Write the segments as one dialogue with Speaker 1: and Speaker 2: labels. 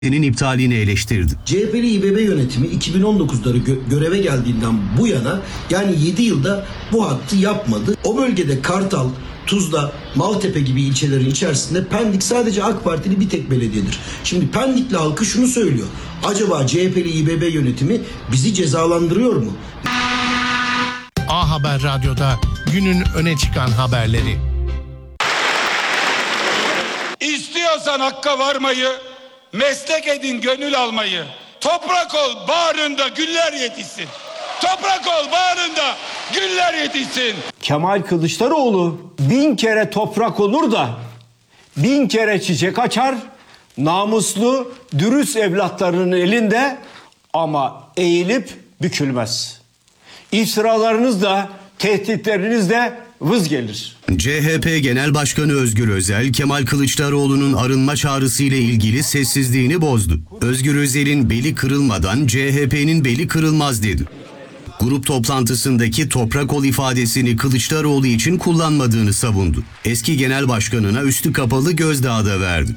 Speaker 1: iptalini eleştirdi.
Speaker 2: CHP'li İBB yönetimi 2019'da göreve geldiğinden bu yana yani 7 yılda bu hattı yapmadı. O bölgede Kartal, Tuzla, Maltepe gibi ilçelerin içerisinde Pendik sadece AK Partili bir tek belediyedir. Şimdi Pendikli halkı şunu söylüyor. Acaba CHP'li İBB yönetimi bizi cezalandırıyor mu?
Speaker 3: A Haber Radyo'da günün öne çıkan haberleri.
Speaker 4: İstiyorsan hakka varmayı, meslek edin gönül almayı. Toprak ol bağrında güller yetişsin. Toprak ol bağrında güller yetişsin.
Speaker 5: Kemal Kılıçdaroğlu 1000 kere toprak olur da 1000 kere çiçek açar, namuslu, dürüst evlatlarının elinde ama eğilip bükülmez. İftiralarınız da, tehditleriniz de vız gelir.
Speaker 1: CHP Genel Başkanı Özgür Özel, Kemal Kılıçdaroğlu'nun arınma çağrısıyla ilgili sessizliğini bozdu. Özgür Özel'in beli kırılmadan CHP'nin beli kırılmaz dedi. Grup toplantısındaki toprak ol ifadesini Kılıçdaroğlu için kullanmadığını savundu. Eski genel başkanına üstü kapalı gözdağı da verdi.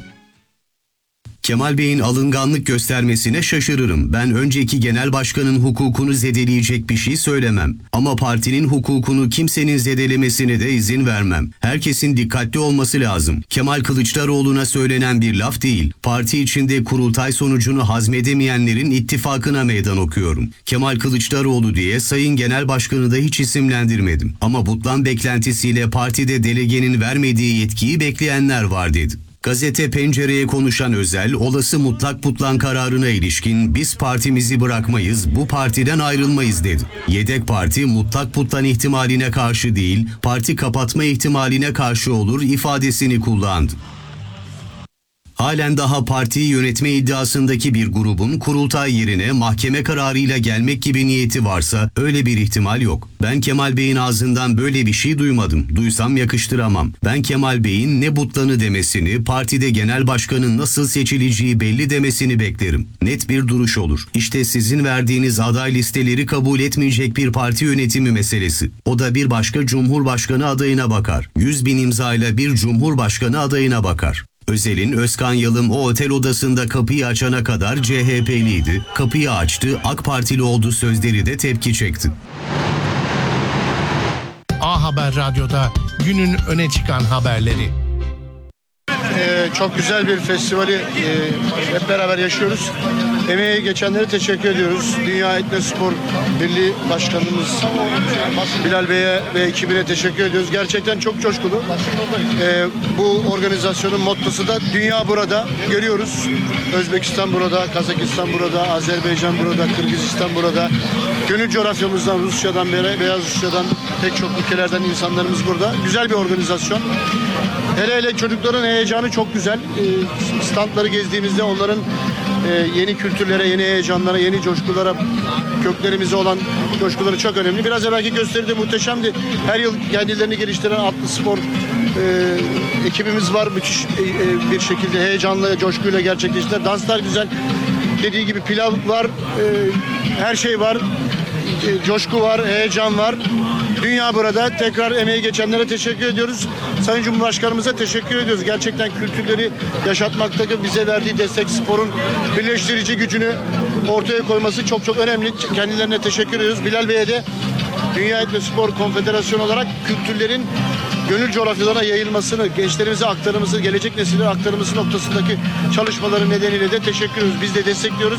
Speaker 1: Kemal Bey'in alınganlık göstermesine şaşırırım. Ben önceki genel başkanın hukukunu zedeleyecek bir şey söylemem. Ama partinin hukukunu kimsenin zedelemesine de izin vermem. Herkesin dikkatli olması lazım. Kemal Kılıçdaroğlu'na söylenen bir laf değil. Parti içinde kurultay sonucunu hazmedemeyenlerin ittifakına meydan okuyorum. Kemal Kılıçdaroğlu diye Sayın Genel Başkanı da hiç isimlendirmedim. Ama butlan beklentisiyle partide delegenin vermediği yetkiyi bekleyenler var dedi. Gazete Pencere'ye konuşan Özel, olası mutlak putlan kararına ilişkin biz partimizi bırakmayız, bu partiden ayrılmayız dedi. Yedek parti mutlak putlan ihtimaline karşı değil, parti kapatma ihtimaline karşı olur ifadesini kullandı. Halen daha partiyi yönetme iddiasındaki bir grubun kurultay yerine mahkeme kararıyla gelmek gibi niyeti varsa öyle bir ihtimal yok. Ben Kemal Bey'in ağzından böyle bir şey duymadım. Duysam yakıştıramam. Ben Kemal Bey'in ne butlanı demesini, partide genel başkanın nasıl seçileceği belli demesini beklerim. Net bir duruş olur. İşte sizin verdiğiniz aday listeleri kabul etmeyecek bir parti yönetimi meselesi. O da bir başka cumhurbaşkanı adayına bakar. 100.000 imzayla bir cumhurbaşkanı adayına bakar. Özel'in Özkan Yalım o otel odasında kapıyı açana kadar CHP'liydi. Kapıyı açtı, AK Partili oldu sözleri de tepki çekti.
Speaker 3: A Haber Radyo'da günün öne çıkan haberleri.
Speaker 6: Çok güzel bir festivali hep beraber yaşıyoruz. Emeği geçenlere teşekkür ediyoruz. Dünya Etnospor Birliği Başkanımız Bilal Bey'e ve ekibine teşekkür ediyoruz. Gerçekten çok coşkulu. Bu organizasyonun mottosu da dünya burada. Görüyoruz. Özbekistan burada, Kazakistan burada, Azerbaycan burada, Kırgızistan burada. Gönül coğrafyamızdan, Rusya'dan, Beyaz Rusya'dan pek çok ülkelerden insanlarımız burada. Güzel bir organizasyon. Hele çocukların heyecanı çok güzel. Standları gezdiğimizde onların yeni kültürlere, yeni heyecanlara, yeni coşkulara, köklerimize olan coşkuları çok önemli. Biraz evvelki gösteride muhteşemdi. Her yıl kendilerini geliştiren atlı spor ekibimiz var. Müthiş bir şekilde heyecanla, coşkuyla gerçekleştiler. Danslar güzel. Dediği gibi pilav var, her şey var. Coşku var, heyecan var. Dünya burada. Tekrar emeği geçenlere teşekkür ediyoruz. Sayın Cumhurbaşkanımıza teşekkür ediyoruz. Gerçekten kültürleri yaşatmaktaki bize verdiği destek, sporun birleştirici gücünü ortaya koyması çok çok önemli. Kendilerine teşekkür ediyoruz. Bilal Bey'e de Dünya Etnospor Konfederasyonu olarak kültürlerin gönül coğrafyalarına yayılmasını, gençlerimize aktarılması, gelecek nesillere aktarılması noktasındaki çalışmaları nedeniyle de teşekkür ediyoruz. Biz de destekliyoruz.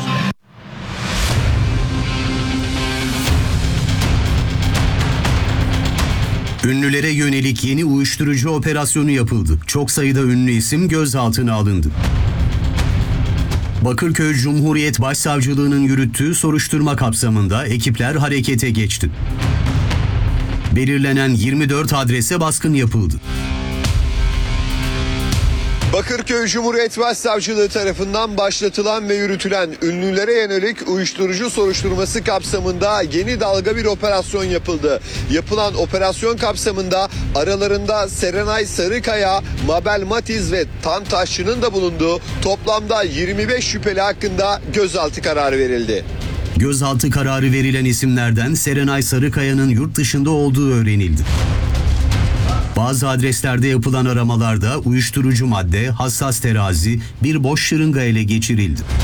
Speaker 1: Ünlülere yönelik yeni uyuşturucu operasyonu yapıldı. Çok sayıda ünlü isim gözaltına alındı. Bakırköy Cumhuriyet Başsavcılığı'nın yürüttüğü soruşturma kapsamında ekipler harekete geçti. Belirlenen 24 adrese baskın yapıldı.
Speaker 7: Bakırköy Cumhuriyet Başsavcılığı tarafından başlatılan ve yürütülen ünlülere yönelik uyuşturucu soruşturması kapsamında yeni dalga bir operasyon yapıldı. Yapılan operasyon kapsamında aralarında Serenay Sarıkaya, Mabel Matiz ve Tan Taşçı'nın da bulunduğu toplamda 25 şüpheli hakkında gözaltı kararı verildi.
Speaker 1: Gözaltı kararı verilen isimlerden Serenay Sarıkaya'nın yurt dışında olduğu öğrenildi. Bazı adreslerde yapılan aramalarda uyuşturucu madde, hassas terazi, bir boş şırınga ele geçirildi.